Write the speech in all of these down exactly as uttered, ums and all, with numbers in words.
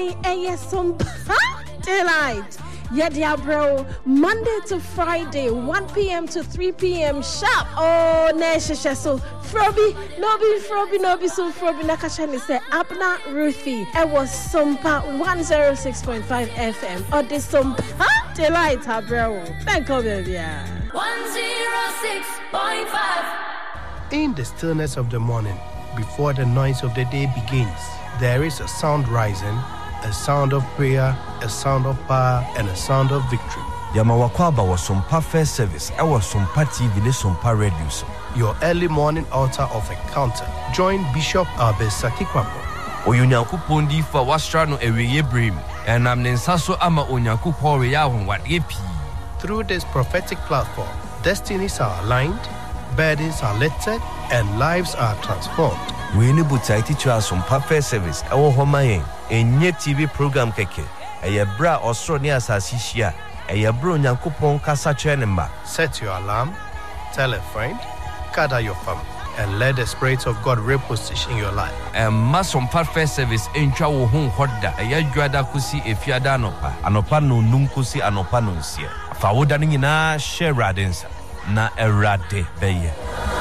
And yes, some delight. Yeah, dear bro, Monday to Friday, one p.m. to three p.m. sharp. Oh, Nesha, so Froby, Nobi, Froby, Nobi, so Froby, Nakashani said, Abna Ruthie. It was Sumpa one oh six point five F M. Or this Sumpa delight, bro. Thank you, baby. one oh six point five. In the stillness of the morning, before the noise of the day begins, there is a sound rising, a sound of prayer, a sound of power, and a sound of victory. Yamawakwaba was Sumpa First Service. I was Sumpa T V, Sumpa Radio. Your early morning altar of encounter. Join Bishop Abesaki Kwabo. Oyunyankopon di fa wastrano eweye brim. And am nensaso ama onyankopon we ya honwade pi. Through this prophetic platform, destinies are aligned, burdens are lifted, and lives are transformed. We need to teach us Sumpa First Service. Our home enye T V program keke. Eye bra osro ni asasi hia. Eye bro Nyankopon kasa kyerɛ mba. Set your alarm, tell a friend, gather your family, and let the Spirit of God reposition your life. And mass Sumpa First Service entwa wo hu hoda. Eye dwada kusi efiada anopa. Anopa no num kusi anopa no nsia. Fa woda ni nyina share radensa na erade beye.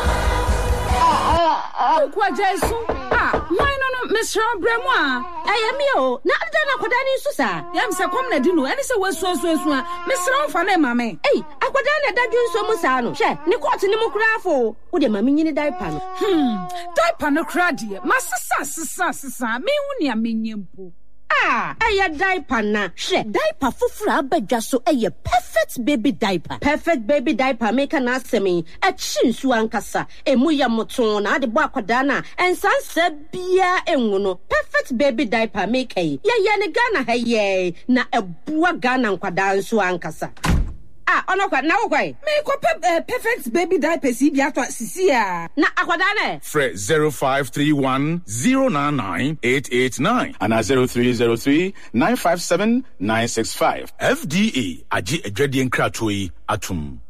Kwa Jesu ah why no no Mister Bremwa ayemi o na ada na kwada ni susa yam se kom na di no ene se wasu asu asu a Mister Mfa na mame eh akwada na da dwunso mu sa no hwe ne court ni mu krafo wo de mame nyini diaper no hmm diaper no kra de masesa sesa sesa me hu ne amenyempo ah aya diaper na hwe diaper fufura abadwa so eye perfect baby diaper perfect baby diaper make na asemi e chinsu ankasa emu ya moton na ade bo akwada na ensansa bia enwu no perfect baby diaper make ye ye ne Ghana ha ye na ebua Ghana nkwada nso ankasa ah ono kwa na wo kwai me ko perfect baby diaper si bia to sisi a na akwada na fre zero five three one zero nine nine eight eight nine and zero three zero three nine five seven nine six five. F D A agi adwade nkratoyi atum.